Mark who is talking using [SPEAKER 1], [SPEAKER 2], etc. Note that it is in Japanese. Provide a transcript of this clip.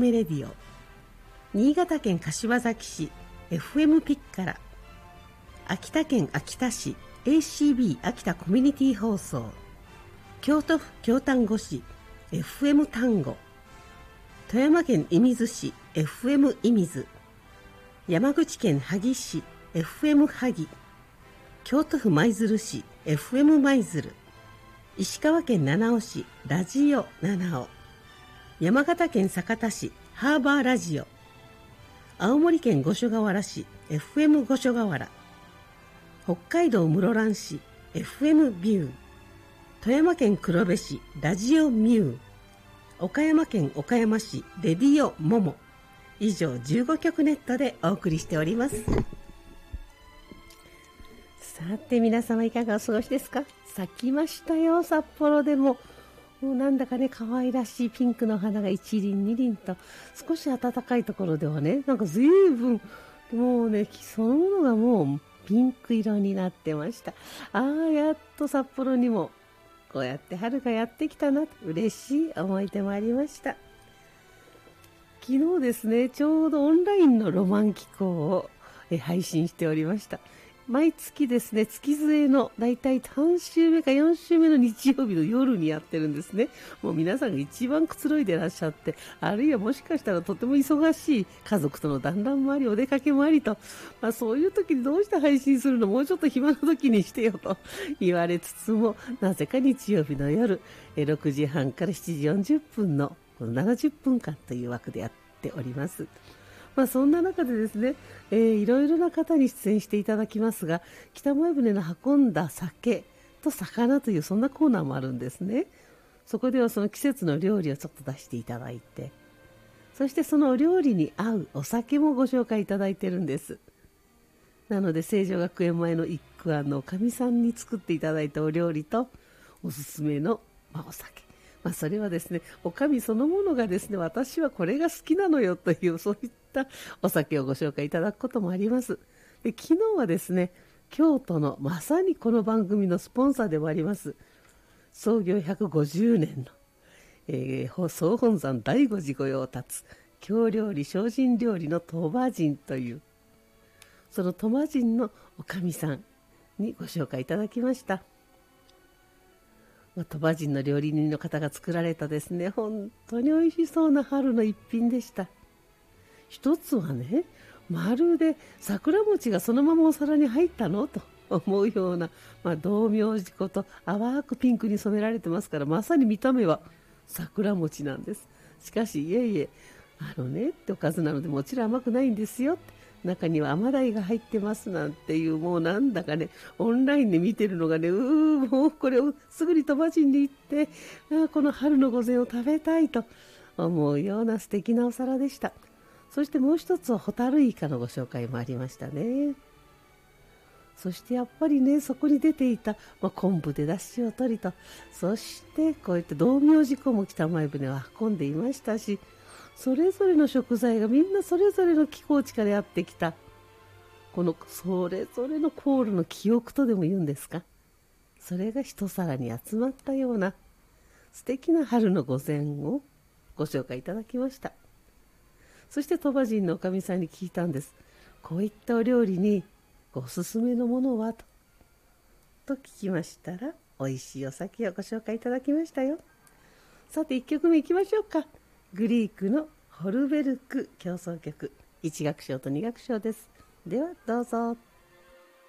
[SPEAKER 1] メレディオ、新潟県柏崎市 FM ピッカラ、秋田県秋田市 ACB 秋田コミュニティ放送、京都府京丹後市 FM 丹後、富山県射水市 FM 射水、山口県萩市 FM 萩、京都府舞鶴市 FM 舞鶴、石川県七尾市ラジオ七尾、山形県酒田市ハーバーラジオ、青森県五所川原市 FM 五所川原、北海道室蘭市 FM ビュー、富山県黒部市ラジオミュー、岡山県岡山市レディオモモ、以上15曲ネットでお送りしております。さて皆様いかがお過ごしですか？咲きましたよ、札幌でも。もうなんだかね、可愛らしいピンクの花が一輪二輪と、少し暖かいところではね、なんか随分もうね、そのものがもうピンク色になってました。やっと札幌にもこうやって春がやってきたなと嬉しい思い出もありました。昨日ですね、ちょうどオンラインのロマン機構を配信しておりました。毎月ですね、月末のだいたい3週目か4週目の日曜日の夜にやってるんですね。もう皆さんが一番くつろいでらっしゃって、あるいはもしかしたらとても忙しい家族との団らんもあり、お出かけもありと、そういう時にどうして配信するの、もうちょっと暇な時にしてよと言われつつも、なぜか日曜日の夜6時半から7時40分のこの70分間という枠でやっております。そんな中でですね、いろいろな方に出演していただきますが、北前船の運んだ酒と魚というそんなコーナーもあるんですね。そこではその季節の料理をちょっと出していただいて、そしてそのお料理に合うお酒もご紹介いただいてるんです。なので成城学園前の一句案のおかみさんに作っていただいたお料理とおすすめのお酒、それはですね、おかみそのものがですね、私はこれが好きなのよという、そういったお酒をご紹介いただくこともあります。で、昨日はですね、京都のまさにこの番組のスポンサーでもあります、創業150年の、総本山第五寺御用達京料理精進料理の鳥羽人という、その鳥羽人のおかみさんにご紹介いただきました。鳥羽人の料理人の方が作られたですね、本当に美味しそうな春の一品でした。一つはね、まるで桜餅がそのままお皿に入ったのと思うような、道明寺粉と淡くピンクに染められてますから、まさに見た目は桜餅なんです。しかしいえっておかずなのでもちろん甘くないんですよって、中には甘鯛が入ってますなんていう、もうなんだかね、オンラインで見てるのがね、もうこれをすぐに鳥羽人に行ってこの春の御膳を食べたいと思うような素敵なお皿でした。そしてもう一つはホタルイカのご紹介もありましたね。そしてやっぱりね、そこに出ていた、昆布で出汁を取りと、そしてこういった道明寺粉も北前船は運んでいましたし、それぞれの食材がみんなそれぞれの気候地からやってきた、このそれぞれの航路の記憶とでも言うんですか、それが一皿に集まったような素敵な春の御膳をご紹介いただきました。そして鳥羽人のおかみさんに聞いたんです。こういったお料理におすすめのものはと聞きましたら、美味しいお酒をご紹介いただきましたよ。さて1曲目いきましょうか。グリークのホルベルク協奏曲、1楽章と2楽章です。ではどうぞ。